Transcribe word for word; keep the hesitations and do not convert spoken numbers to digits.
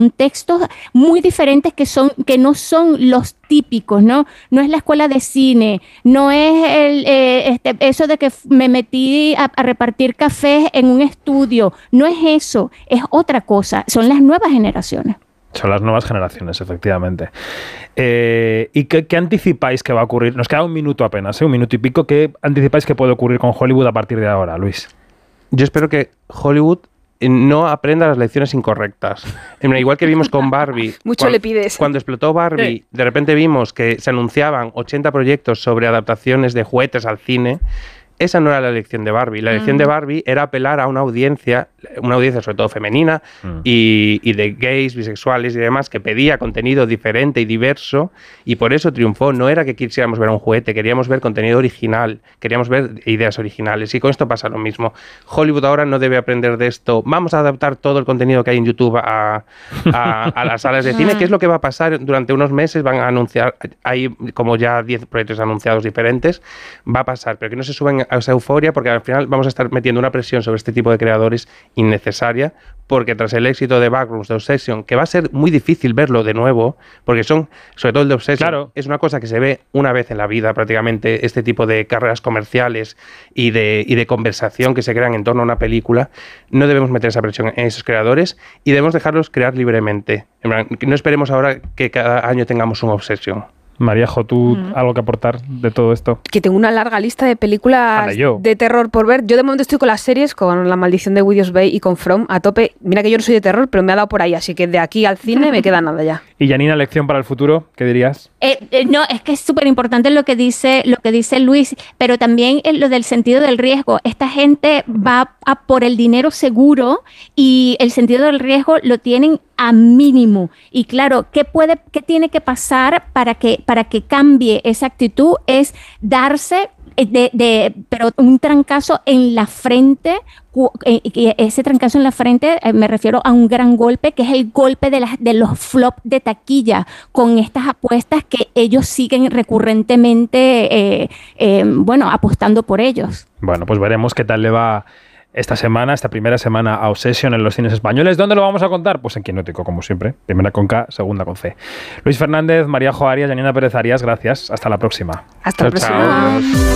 contextos muy diferentes que son que no son los típicos, ¿no? No es la escuela de cine, no es el, eh, este, eso de que me metí a, a repartir cafés en un estudio, no es eso, es otra cosa, son las nuevas generaciones. Son las nuevas generaciones, efectivamente. Eh, ¿Y qué, qué anticipáis que va a ocurrir? Nos queda un minuto apenas, ¿eh? un minuto y pico. ¿Qué anticipáis que puede ocurrir con Hollywood a partir de ahora, Luis? Yo espero que Hollywood no aprenda las lecciones incorrectas. Igual que vimos con Barbie. Mucho cuando, le pides. Cuando explotó Barbie, sí. de repente vimos que se anunciaban ochenta proyectos sobre adaptaciones de juguetes al cine. Esa no era la elección de Barbie. La elección mm. de Barbie era apelar a una audiencia, una audiencia sobre todo femenina mm. y, y de gays, bisexuales y demás, que pedía contenido diferente y diverso, y por eso triunfó. No era que quisiéramos ver un juguete, queríamos ver contenido original, queríamos ver ideas originales, y con esto pasa lo mismo. Hollywood ahora no debe aprender de esto. Vamos a adaptar todo el contenido que hay en YouTube a, a, a las salas de cine. ¿Qué es lo que va a pasar? Durante unos meses van a anunciar, hay como ya diez proyectos anunciados diferentes, va a pasar, pero que no se suben a esa euforia, porque al final vamos a estar metiendo una presión sobre este tipo de creadores innecesaria, porque tras el éxito de Backrooms, de Obsession, que va a ser muy difícil verlo de nuevo, porque son, sobre todo el de Obsession, claro. es una cosa que se ve una vez en la vida prácticamente, este tipo de carreras comerciales y de, y de conversación que se crean en torno a una película. No debemos meter esa presión en esos creadores y debemos dejarlos crear libremente. No esperemos ahora que cada año tengamos un Obsession. Maríajo, ¿tú mm. algo que aportar de todo esto? Que tengo una larga lista de películas de terror por ver. Yo de momento estoy con las series, con La Maldición de Williams Bay y con From a tope. Mira que yo no soy de terror, pero me ha dado por ahí, así que de aquí al cine me queda nada ya. Y Janina, lección para el futuro, ¿qué dirías? Eh, eh, no, es que es súper importante lo que dice lo que dice Luis, pero también lo del sentido del riesgo. Esta gente va a por el dinero seguro y el sentido del riesgo lo tienen a mínimo. Y claro, ¿qué puede, qué tiene que pasar para que, para que cambie esa actitud? Es darse de, de, pero un trancazo en la frente, y ese trancazo en la frente me refiero a un gran golpe, que es el golpe de, las, de los flops de taquilla, con estas apuestas que ellos siguen recurrentemente, eh, eh, bueno, apostando por ellos. Bueno, pues veremos qué tal le va esta semana, esta primera semana a Obsession en los cines españoles. ¿Dónde lo vamos a contar? Pues en Quinótico, como siempre. Primera con K, segunda con C. Luis Fernández, Maríajo Arias, Janina Pérez Arias, gracias. Hasta la próxima. Hasta la próxima.